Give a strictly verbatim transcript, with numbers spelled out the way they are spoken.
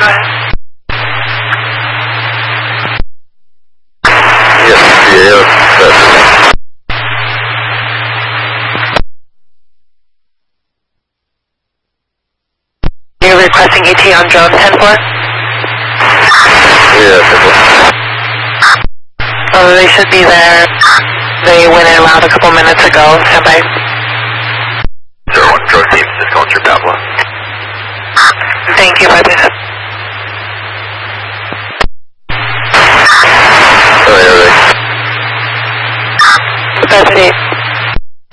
Yes, yeah, that's You're requesting E T on drone ten four? Yeah, ten four. Oh, they should be there. They went in loud a couple minutes ago. Stand by. zero one, drone team, just going through Pablo. Thank you, five minutes.